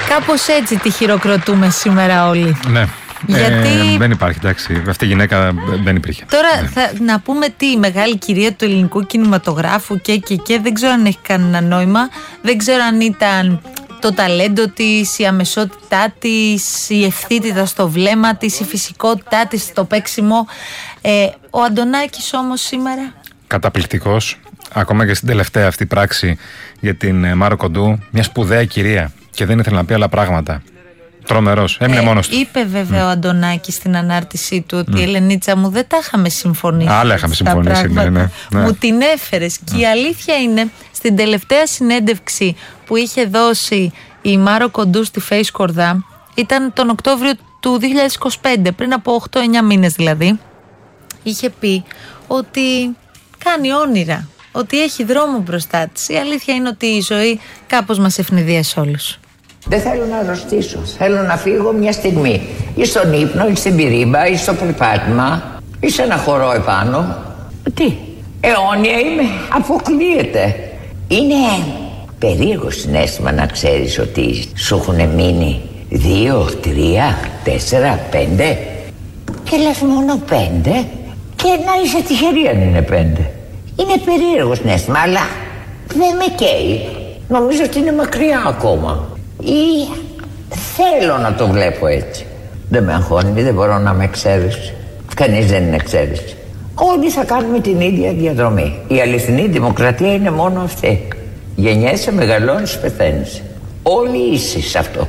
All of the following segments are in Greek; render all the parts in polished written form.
Κάπως έτσι τη χειροκροτούμε σήμερα όλοι. Ναι. Γιατί... δεν υπάρχει, εντάξει. Αυτή η γυναίκα δεν υπήρχε. Τώρα να πούμε τι, η μεγάλη κυρία του ελληνικού κινηματογράφου και δεν ξέρω αν έχει κανένα νόημα. Δεν ξέρω αν ήταν το ταλέντο της, η αμεσότητά της, η ευθύτητα στο βλέμμα της, η φυσικότητά της στο παίξιμο. Ο Αντωνάκης όμως σήμερα... Καταπληκτικός. Ακόμα και στην τελευταία αυτή πράξη για την Μάρο Κοντού, μια σπουδαία κυρία και δεν ήθελε να πει άλλα πράγματα. Τρομερός, έμεινε μόνος του. Είπε βέβαια ο Αντωνάκης στην ανάρτησή του ότι Ελενίτσα μου δεν τα είχαμε συμφωνήσει. Άλλα είχαμε συμφωνήσει, ναι. Μου την έφερες. Και η αλήθεια είναι, στην τελευταία συνέντευξη που είχε δώσει η Μάρο Κοντού στη Face Κορδά, ήταν τον Οκτώβριο του 2025, πριν από 8-9 μήνες δηλαδή, είχε πει ότι κάνει όνειρα, ότι έχει δρόμο μπροστά της. Η αλήθεια είναι ότι η ζωή κάπως μας ευνηδίασε όλους. Δεν θέλω να αρρωστήσω. Θέλω να φύγω μια στιγμή. Ή στον ύπνο, ή στην πυρήμπα, ή στο περπάτημα, ή σε ένα χορό επάνω. Τι, αιώνια είμαι. Αποκλείεται. Είναι περίεργο συναίσθημα να ξέρεις ότι σου έχουν μείνει 2, 3, 4, 5 και λες μόνο 5 και να είσαι τυχερή αν είναι 5. Είναι περίεργο συναίσθημα, αλλά δεν με καίει. Νομίζω ότι είναι μακριά ακόμα. Ή θέλω να το βλέπω έτσι. Δεν με αγχώνει, δεν μπορώ να με εξαίρεση. Κανείς δεν είναι εξαίρεση. Όλοι θα κάνουμε την ίδια διαδρομή. Η αληθινή δημοκρατία είναι μόνο αυτή. Γεννιέσαι, μεγαλώνεις, πεθαίνεις. Όλοι ίσοι σε αυτό.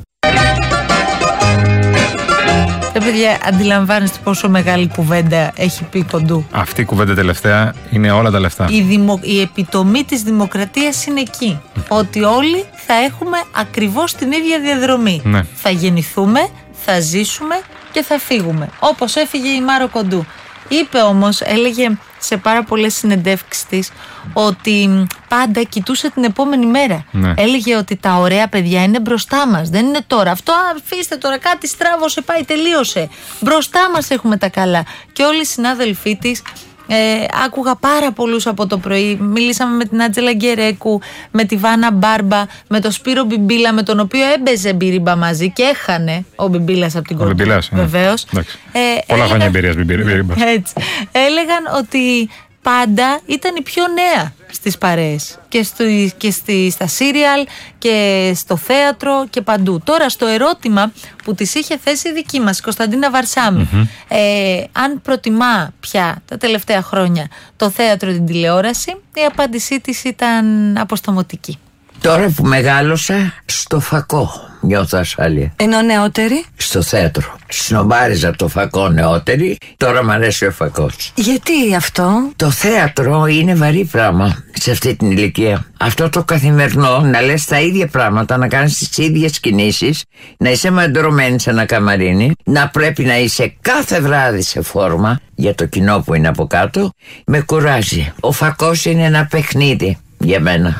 Παιδιά, αντιλαμβάνεστε πόσο μεγάλη κουβέντα έχει πει Κοντού. Αυτή η κουβέντα τελευταία είναι όλα τα λεφτά. Η επιτομή της δημοκρατίας είναι εκεί. Ότι όλοι θα έχουμε ακριβώς την ίδια διαδρομή. Ναι. Θα γεννηθούμε, θα ζήσουμε και θα φύγουμε. Όπως έφυγε η Μάρο Κοντού. Είπε όμως, έλεγε σε πάρα πολλές συνεντεύξεις της, ότι πάντα κοιτούσε την επόμενη μέρα. Ναι. Έλεγε ότι τα ωραία παιδιά είναι μπροστά μας, δεν είναι τώρα. Αυτό αφήστε τώρα, κάτι στράβωσε, πάει, τελείωσε. Μπροστά μας έχουμε τα καλά. Και όλοι οι συνάδελφοί της, άκουγα πάρα πολλούς από το πρωί. Μιλήσαμε με την Άντζελα Γκερέκου, με τη Βάνα Μπάρμπα, με τον Σπύρο Μπιμπίλα, με τον οποίο έμπαιζε μπυρίμπα μαζί και έχανε ο Μπιμπίλας από την Κοντού. Βεβαίως. Πολλά χρόνια εμπειρίας μπυρίμπα. Έτσι. Έλεγαν ότι πάντα ήταν η πιο νέα στις παρέες και στα σύριαλ και στο θέατρο και παντού. Τώρα στο ερώτημα που της είχε θέσει η δική μας, η Κωνσταντίνα Βαρσάμι, αν προτιμά πια τα τελευταία χρόνια το θέατρο ή την τηλεόραση, η απάντησή της ήταν αποστομωτική. Τώρα που μεγάλωσα, στο φακό νιώθω ασφάλεια. Ενώ νεότερη? Στο θέατρο. Σνομπάριζα το φακό νεότερη, τώρα μ' αρέσει ο φακός. Γιατί αυτό? Το θέατρο είναι βαρύ πράγμα σε αυτή την ηλικία. Αυτό το καθημερινό, να λες τα ίδια πράγματα, να κάνεις τις ίδιες κινήσεις, να είσαι μαντρωμένη σε ένα καμαρίνι, να πρέπει να είσαι κάθε βράδυ σε φόρμα για το κοινό που είναι από κάτω, με κουράζει. Ο φακός είναι ένα παιχνίδι για μένα.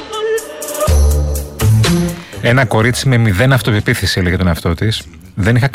Ένα κορίτσι με 0 αυτοπεποίθηση, έλεγε τον εαυτό της. Δεν είχα